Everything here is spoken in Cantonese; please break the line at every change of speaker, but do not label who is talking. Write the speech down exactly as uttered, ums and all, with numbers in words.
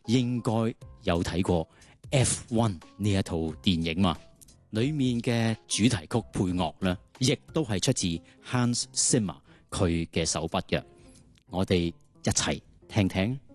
應該有睇過 F 一 呢一套電影嘛？裏面嘅主題曲配樂咧，亦都係出自 Hans Zimmer 佢嘅手筆嘅。我哋一齊聽聽。